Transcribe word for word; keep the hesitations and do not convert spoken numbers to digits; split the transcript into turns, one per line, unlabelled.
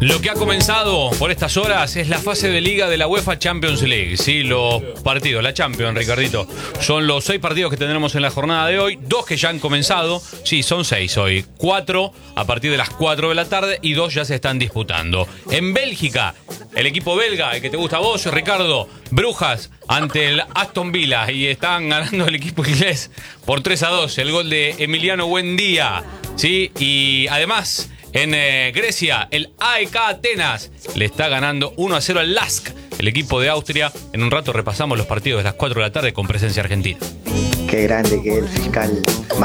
Lo que ha comenzado por estas horas es la fase de liga de la UEFA Champions League. Sí, los partidos, la Champions, Ricardito, son los seis partidos que tendremos en la jornada de hoy. Dos que ya han comenzado. Sí, son seis hoy. Cuatro a partir de las cuatro de la tarde y dos ya se están disputando. En Bélgica, el equipo belga, el que te gusta a vos, Ricardo, Brujas ante el Aston Villa. Y están ganando el equipo inglés por tres a dos. El gol de Emiliano Buendía. Sí, y además... En eh, Grecia, el A E K Atenas le está ganando uno a cero al Lask, el equipo de Austria. En un rato repasamos los partidos de las cuatro de la tarde con presencia argentina.
Qué grande que es el fiscal